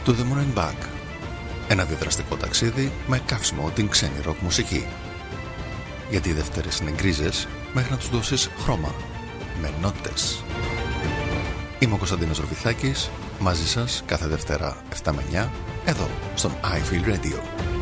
To the Moon and Back. Ένα διαδραστικό ταξίδι με καύσιμο την ξένη ροκ μουσική. Γιατί οι Δευτέρες είναι γκρίζες μέχρι να τους δώσεις χρώμα με νότες. Είμαι ο Κωνσταντίνος Ροβιθάκης, μαζί σας κάθε Δευτέρα 7 με 9 εδώ στον I Feel Radio.